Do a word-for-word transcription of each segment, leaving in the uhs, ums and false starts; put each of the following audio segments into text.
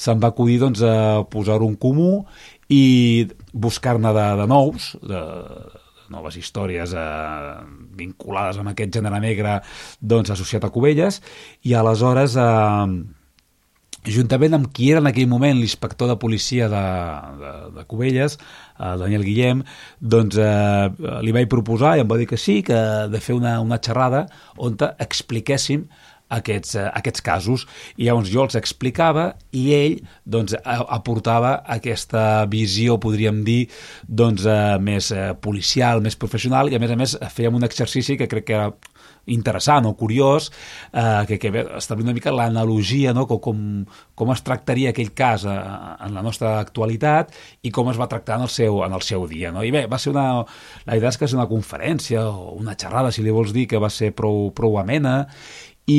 se'm va acudir doncs, a posar-ho en comú i buscar-ne de, de nous, de, de noves històries eh, vinculades amb aquest gènere negre doncs, associat a Cubelles, i aleshores eh, juntament amb qui era en aquell moment l'inspector de policia de, de, de Cubelles, el Daniel Guillem, doncs eh, li vaig proposar i em va dir que sí, que de fer una, una xerrada on expliquéssim aquests, eh, aquests casos, i llavors jo els explicava i ell doncs, aportava aquesta visió, podríem dir, doncs, eh, més eh, policial, més professional, i a més a més fèiem un exercici que crec que era interessant o curiós, eh, que, que establir una mica l'analogia, no? com, com es tractaria aquell cas eh, en la nostra actualitat i com es va tractar en el seu, en el seu dia. No? I bé, va ser una... La idea és que és una conferència o una xerrada, si li vols dir, que va ser prou, prou amena, i,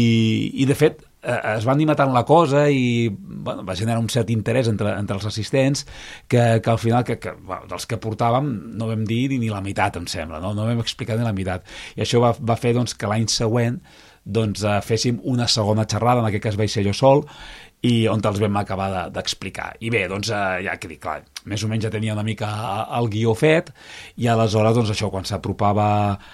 i de fet eh, es va animar tant la cosa i bueno, va generar un cert interès entre, entre els assistents que, que al final que, que, bueno, dels que portàvem no vam dir ni la meitat, em sembla, no, no vam explicar ni la meitat, i això va, va fer doncs, que l'any següent doncs, eh, féssim una segona xerrada, en aquest cas vaig ser jo sol, i on els vam acabar d'explicar. I bé, doncs, eh, ja que dic, clar, més o menys ja tenia una mica el guió fet, i aleshores, doncs, això, quan s'apropava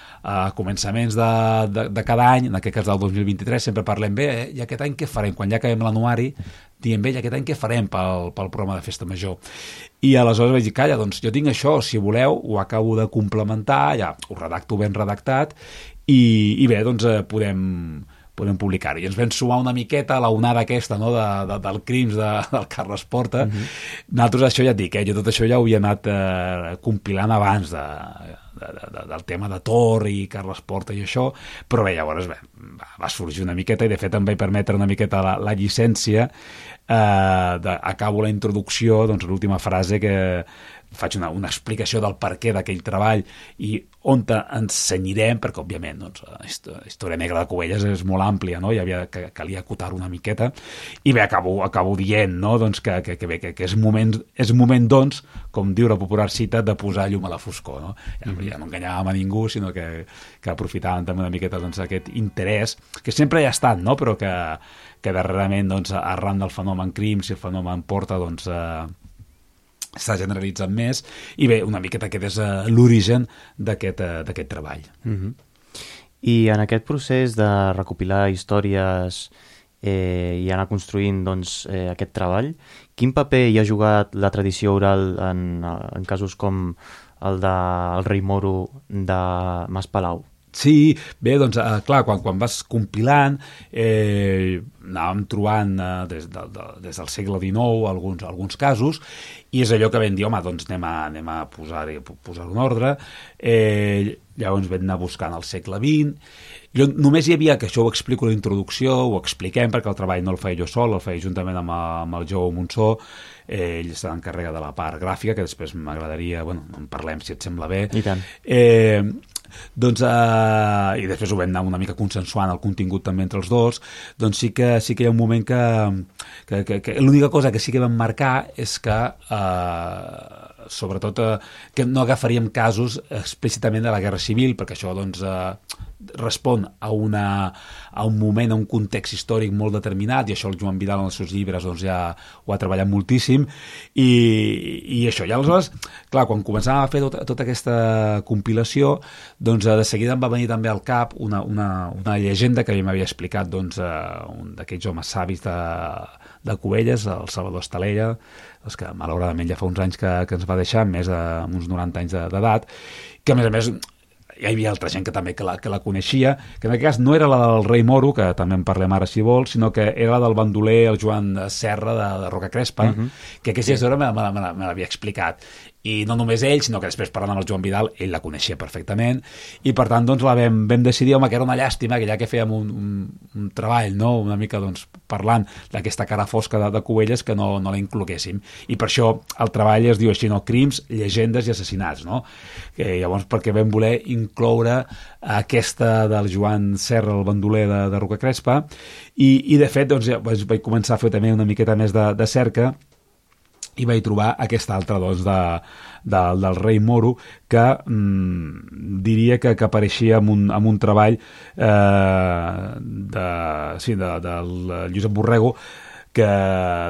a començaments de, de, de cada any, en aquest cas del dos mil vint-i-tres, sempre parlem bé, eh? I aquest any què farem? Quan ja acabem l'anuari, diem bé, i aquest any què farem pel, pel programa de Festa Major? I aleshores vaig dir, calla, doncs jo tinc això, si voleu, ho acabo de complementar, ja ho redacto ben redactat, i, i bé, doncs eh, podem... podem publicar-ho. I ens vam sumar una miqueta a la onada aquesta, no?, de, de, del crims de, del Carles Porta. Uh-huh. Nosaltres, això ja et dic, eh? Jo tot això ja ho havia anat eh, compilant abans de, de, de, del tema de Tor i Carles Porta i això, però bé, llavors bé, va, va sorgir una miqueta i de fet em vaig permetre una miqueta la, la llicència. Eh, de, acabo la introducció, doncs l'última frase que faig una, una explicació del perquè d'aquell treball i on ensenyarem, perquè òbviament doncs, la història negra de Cubelles és molt àmplia, no? I havia, que, calia acotar una miqueta, i bé, acabo, acabo dient, no?, doncs, que, que, que, bé, que, que és moment, és moment doncs, com diu la popular cita, de posar llum a la foscor, no? Ja, mm-hmm. ja no enganyàvem a ningú, sinó que, que aprofitàvem també una miqueta doncs, aquest interès, que sempre hi ha estat, no?, però que, que darrerament, doncs, arran del fenomen crims i el fenomen Porta, doncs, eh, s'ha generalitzat més, i bé, una miqueta aquest és uh, l'origen d'aquest uh, d'aquest treball. Mm-hmm. I en aquest procés de recopilar històries eh, i anar construint doncs, eh, aquest treball, quin paper hi ha jugat la tradició oral en, en casos com el del Rei Moro de Mas Palau? Sí, bé, doncs, eh, clar, quan, quan vas compilant, eh, anàvem trobant eh, des, de, de, des del segle dinou alguns, alguns casos, i és allò que vam dir, home, doncs anem a, anem a posar-hi posar un ordre, eh, llavors vam anar buscant al segle vint. Jo, només hi havia, que això ho explico a la introducció, ho expliquem, perquè el treball no el feia jo sol, el feia juntament amb, amb el Jou Monsó, eh, ell s'encarrega de la part gràfica, que després m'agradaria, bueno, en parlem si et sembla bé. I tant. Eh, doncs, eh, i després ho vam anar una mica consensuant el contingut també entre els dos, doncs sí que, sí que hi ha un moment que, que, que, que l'única cosa que sí que vam marcar és que eh, sobretot eh, que no agafaríem casos explícitament de la Guerra Civil, perquè això doncs eh, respon a, una, a un moment, a un context històric molt determinat, i això el Joan Vidal en els seus llibres doncs, ja ho ha treballat moltíssim, i, i això, i aleshores, clar, quan començàvem a fer tota, tota aquesta compilació, doncs de seguida em va venir també al cap una, una, una llegenda que ja m'havia explicat doncs, un d'aquells homes savis de, de Cubelles, el Salvador Estalella, doncs que malauradament ja fa uns anys que, que ens va deixar, més de uns noranta anys d'edat, que a més a més hi havia altra gent que també que la, que la coneixia, que en aquest cas no era la del Rei Moro, que també en parlem ara si vols, sinó que era la del bandoler, el Joan Serra de, de Rocacrespa, uh-huh. que aquesta història me, me, me, me l'havia explicat. I no només ell, sinó que després parlant amb el Joan Vidal, ell la coneixia perfectament, i per tant doncs la vam, vam decidir, home, que era una llàstima, que ja que fèiem un, un, un treball, no?, una mica doncs parlant d'aquesta cara fosca de, de Cubelles, que no, no la incloguéssim. I per això el treball es diu així, no?, crims, llegendes i assassinats, no? Que llavors perquè vam voler incloure aquesta del Joan Serra, el bandoler de, de Rocacrespa, i, i de fet doncs ja vaig, vaig començar a fer també una miqueta més de, de cerca, i vaig trobar aquesta altra doncs, de, de, del Rei Moro, que mm, diria que, que apareixia en un, en un treball eh, de, sí, de, del Josep Borrego, que